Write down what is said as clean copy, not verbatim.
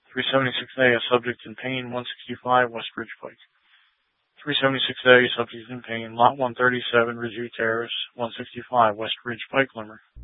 376A, a subject in pain, 165 West Ridge Pike. 376A, subject in pain, Lot 137, Ridgeview Terrace, 165 West Ridge Pike, Limerick.